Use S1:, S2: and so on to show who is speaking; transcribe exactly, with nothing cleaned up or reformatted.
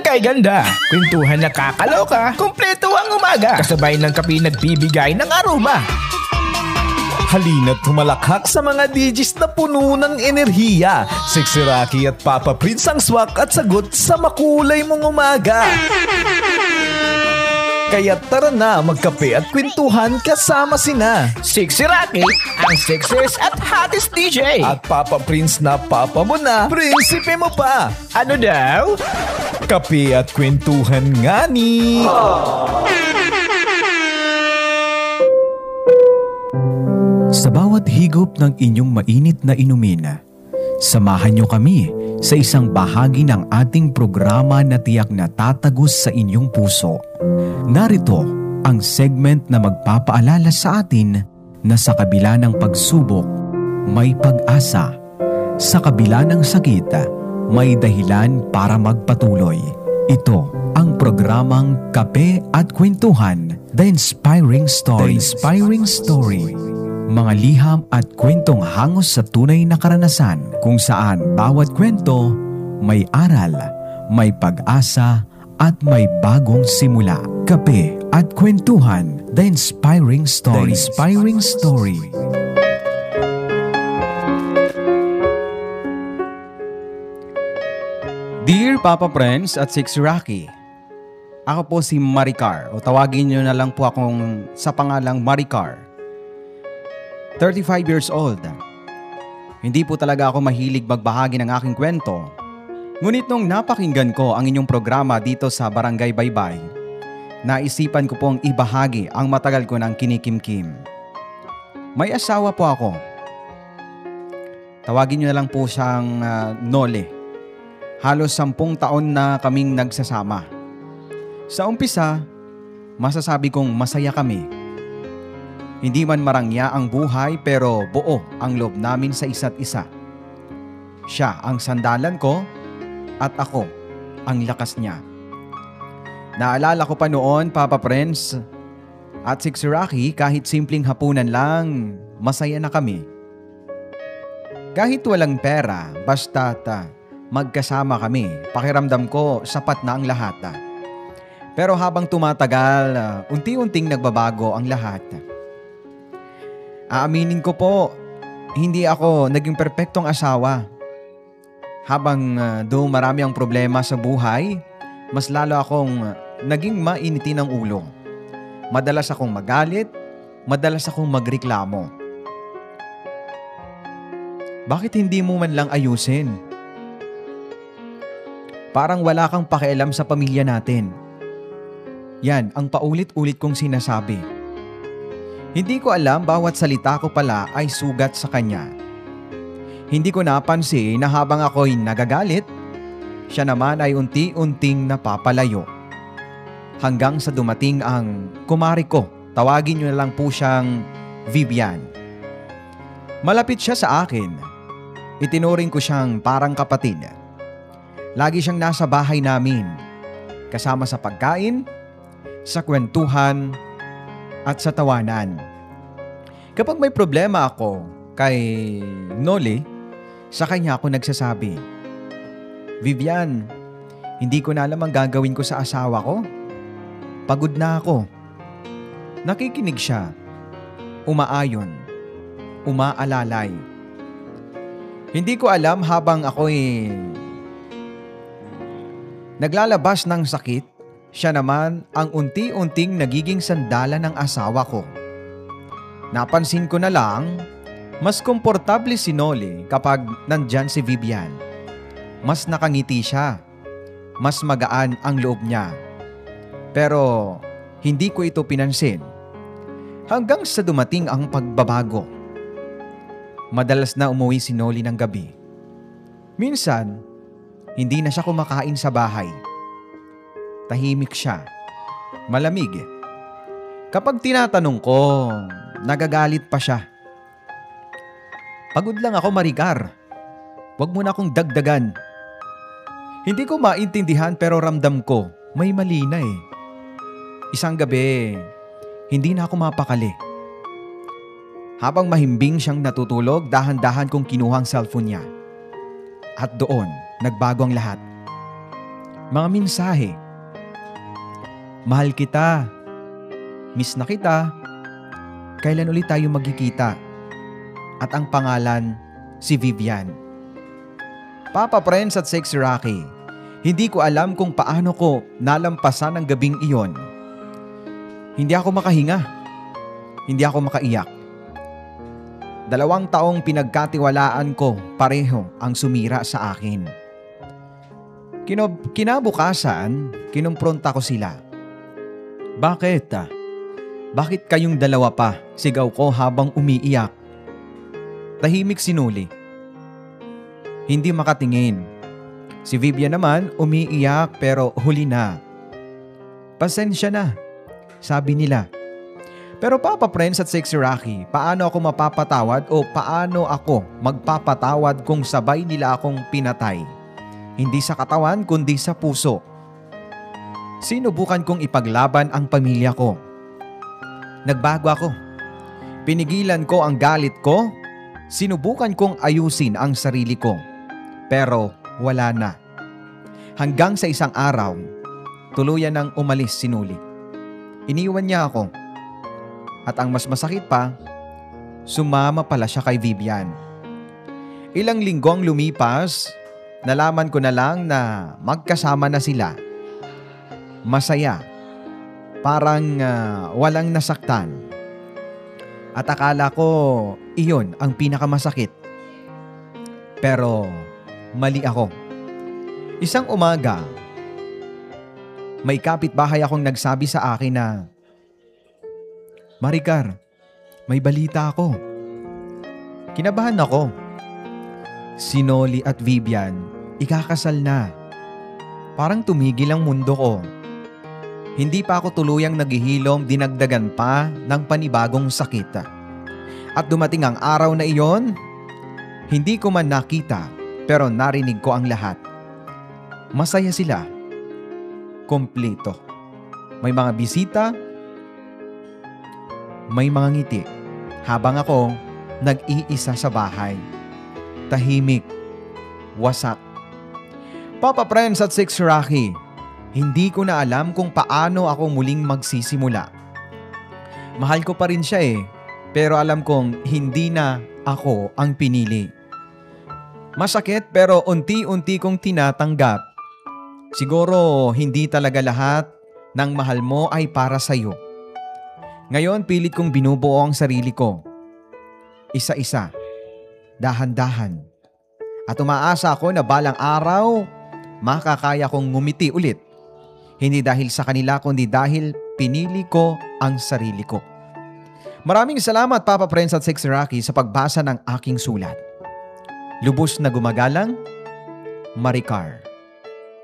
S1: kay ganda, kwentuhan na kakaloka, kumpleto ang umaga, kasabay ng kape nagbibigay ng aroma.
S2: Halina't humalakhak sa mga digis na puno ng enerhiya. Sexy Rocky at Papa Prince ang swak at sagot sa makulay mong umaga. Kaya tara na magkape at kwentuhan kasama sina
S1: Sexy Rocky, ang sexiest at hottest D J.
S2: At Papa Prince na papa mo na, prinsipe mo pa.
S1: Ano daw?
S2: Kape at kwentuhan nga ni.
S3: Sa bawat higop ng inyong mainit na inumin, samahan niyo kami sa isang bahagi ng ating programa na tiyak na tatagos sa inyong puso. Narito ang segment na magpapaalala sa atin na sa kabila ng pagsubok, may pag-asa. Sa kabila ng sakit, may dahilan para magpatuloy. Ito ang programang Kape at Kwentuhan, The Inspiring Story. The Inspiring Story. Mga liham at kwentong hangos sa tunay na karanasan kung saan bawat kwento may aral, may pag-asa at may bagong simula. Kape at Kwentuhan, The Inspiring Story. The Inspiring Story.
S4: Dear Papa Prince at Sexy Rocky, ako po si Maricar o tawagin niyo na lang po akong sa pangalang Maricar. thirty-five years old. Hindi po talaga ako mahilig magbahagi ng aking kwento. Ngunit nung napakinggan ko ang inyong programa dito sa Barangay Baybay, naisipan ko pong ibahagi ang matagal ko ng kinikimkim. May asawa po ako. Tawagin niyo na lang po siyang uh, Nole. Halos sampung taon na kaming nagsasama. Sa umpisa, masasabi kong masaya kami. Hindi man marangya ang buhay pero buo ang loob namin sa isa't isa. Siya ang sandalan ko at ako ang lakas niya. Naalala ko pa noon, Papa Prince at Sexy Rocky, kahit simpleng hapunan lang, masaya na kami. Kahit walang pera, basta't magkasama kami, pakiramdam ko sapat na ang lahat. Pero habang tumatagal, unti-unting nagbabago ang lahat. Aaminin ko po, hindi ako naging perpektong asawa. Habang uh, doon marami ang problema sa buhay, mas lalo akong uh, naging mainiti ng ulo. Madalas akong magalit, madalas akong magreklamo. Bakit hindi mo man lang ayusin? Parang wala kang pakialam sa pamilya natin. Yan ang paulit-ulit kong sinasabi. Hindi ko alam bawat salita ko pala ay sugat sa kanya. Hindi ko napansin na habang ako'y nagagalit, siya naman ay unti-unting napapalayo. Hanggang sa dumating ang kumari ko, tawagin niyo na lang po siyang Vivian. Malapit siya sa akin. Itinuring ko siyang parang kapatid. Lagi siyang nasa bahay namin, kasama sa pagkain, sa kwentuhan, at sa tawanan. Kapag may problema ako kay Noli, sa kanya ako nagsasabi, Vivian, hindi ko na alam ang gagawin ko sa asawa ko. Pagod na ako. Nakikinig siya. Umaayon. Umaalalay. Hindi ko alam habang ako'y naglalabas ng sakit, siya naman ang unti-unting nagiging sandalan ng asawa ko. Napansin ko na lang, mas komportable si Noli kapag nandyan si Vivian. Mas nakangiti siya. Mas magaan ang loob niya. Pero hindi ko ito pinansin. Hanggang sa dumating ang pagbabago. Madalas na umuwi si Noli ng gabi. Minsan, hindi na siya kumakain sa bahay. Tahimik siya. Malamig. Kapag tinatanong ko, nagagalit pa siya. Pagod lang ako, Maricar. Huwag mo na akong dagdagan. Hindi ko maintindihan pero ramdam ko, may mali na eh. Isang gabi, hindi na ako mapakali. Habang mahimbing siyang natutulog, dahan-dahan kong kinuha ang cellphone niya. At doon, nagbago ang lahat. Mga mensahe. Mahal kita. Miss na kita. Kailan ulit tayo magkikita? At ang pangalan, si Vivian. Papa Prince at Sexy Rocky, hindi ko alam kung paano ko nalampasan ang gabing iyon. Hindi ako makahinga. Hindi ako makaiyak. Dalawang taong pinagkatiwalaan ko pareho ang sumira sa akin. Kinob- kinabukasan, kinumpronta ko sila. Bakit? Ah? Bakit kayong dalawa pa? Sigaw ko habang umiiyak. Tahimik sinuli. Hindi makatingin. Si Vivian naman umiiyak pero huli na. Pasensya na, sabi nila. Pero Papa Prince at Sexy Rocky, paano ako mapapatawad o paano ako magpapatawad kung sabay nila akong pinatay? Hindi sa katawan kundi sa puso. Sinubukan kong ipaglaban ang pamilya ko. Nagbago ako. Pinigilan ko ang galit ko. Sinubukan kong ayusin ang sarili ko. Pero wala na. Hanggang sa isang araw, tuluyan nang umalis si Nuli. Iniwan niya ako. At ang mas masakit pa, sumama pala siya kay Vivian. Ilang linggong lumipas, nalaman ko na lang na magkasama na sila. Masaya. Parang uh, walang nasaktan. At akala ko iyon ang pinakamasakit. Pero mali ako. Isang umaga, may kapitbahay akong nagsabi sa akin na, Maricar, may balita ako. Kinabahan ako. Si Noli at Vivian, ikakasal na. Parang tumigil ang mundo ko. Hindi pa ako tuluyang naghihilom, dinagdagan pa ng panibagong sakit. At dumating ang araw na iyon, hindi ko man nakita pero narinig ko ang lahat. Masaya sila. Kompleto. May mga bisita, may mga ngiti. Habang ako nag-iisa sa bahay. Tahimik. Wasak. Papa Prince at Sexy Rocky, hindi ko na alam kung paano ako muling magsisimula. Mahal ko pa rin siya eh, pero alam kong hindi na ako ang pinili. Masakit pero unti-unti kong tinatanggap. Siguro hindi talaga lahat ng mahal mo ay para sa'yo. Ngayon pilit kong binubuo ang sarili ko. Isa-isa, dahan-dahan. At umaasa ako na balang araw, makakaya kong ngumiti ulit. Hindi dahil sa kanila kundi dahil pinili ko ang sarili ko. Maraming salamat Papa Prince at Sexy Rocky sa pagbasa ng aking sulat. Lubos na gumagalang, Maricar.